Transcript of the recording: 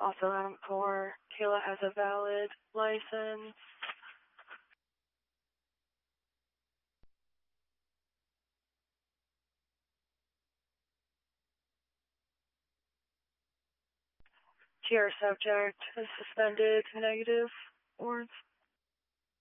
Also, M4, Kayla has a valid license. TR subject is suspended, negative warrants.